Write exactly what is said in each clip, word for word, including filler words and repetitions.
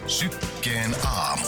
Sykkeen aamu.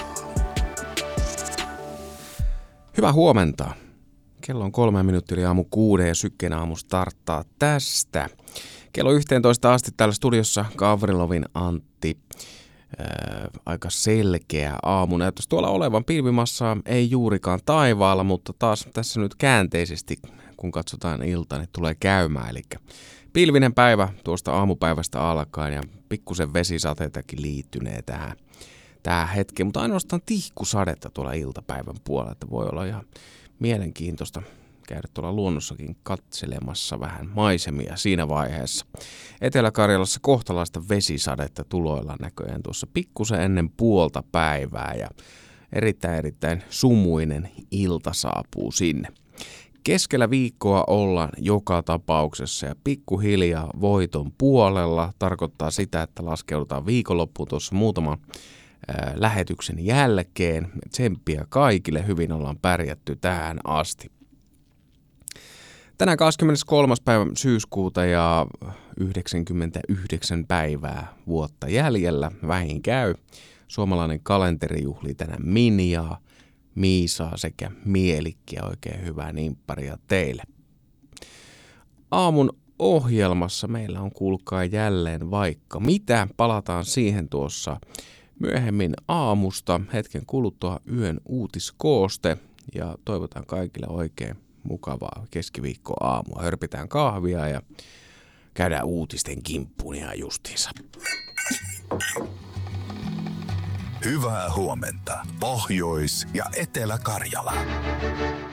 Hyvää huomenta. Kello on kolme minuuttia yli aamu kuuden ja Sykkeen aamu starttaa tästä. Kello yhteentoista asti täällä studiossa Gavrilovin Antti. Ää, aika selkeä aamu näyttäisi tuolla olevan pilvimassaa, ei juurikaan taivaalla, mutta taas tässä nyt käänteisesti, kun katsotaan iltaa, niin tulee käymään. Eli pilvinen päivä tuosta aamupäivästä alkaen ja pikkusen vesisateitakin liittynee tähän, tähän hetkeen, mutta ainoastaan tihkusadetta tuolla iltapäivän puolella, että voi olla ihan mielenkiintoista käydä tuolla luonnossakin katselemassa vähän maisemia siinä vaiheessa. Etelä-Karjalassa kohtalaista vesisadetta tuloillaan näköjään tuossa pikkusen ennen puolta päivää ja erittäin erittäin sumuinen ilta saapuu sinne. Keskellä viikkoa ollaan joka tapauksessa ja pikkuhiljaa voiton puolella tarkoittaa sitä, että laskeudutaan viikonloppuun tuossa muutaman ää, lähetyksen jälkeen. Tsemppiä kaikille, hyvin ollaan pärjätty tähän asti. Tänään kahdeskymmeneskolmas päivä syyskuuta ja yhdeksänkymmentäyhdeksän päivää vuotta jäljellä. Vähin käy. Suomalainen kalenteri juhlii tänään Minjaa, Miisaa sekä Mielikkiä. Oikein hyvää nimpparia teille. Aamun ohjelmassa meillä on kuulkaa jälleen vaikka mitä. Palataan siihen tuossa myöhemmin aamusta. Hetken kuluttua yön uutiskooste ja toivotan kaikille oikein mukavaa keskiviikkoaamua. Hörpitään kahvia ja käydään uutisten kimppuun ihan justiinsa. Hyvää huomenta, Pohjois- ja Etelä-Karjala.